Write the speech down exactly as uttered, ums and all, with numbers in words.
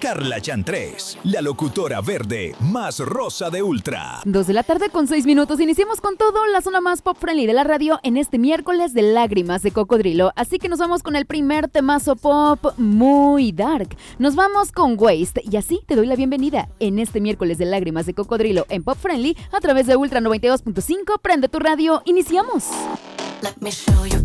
Carla Chantrés, la locutora verde más rosa de Ultra. Dos de la tarde con seis minutos. Iniciamos con todo, la zona más pop friendly de la radio en este miércoles de Lágrimas de Cocodrilo. Así que nos vamos con el primer temazo pop muy dark. Nos vamos con Waste y así te doy la bienvenida en este miércoles de Lágrimas de Cocodrilo en Pop Friendly a través de Ultra noventa y dos punto cinco. Prende tu radio, iniciamos. Let me show you.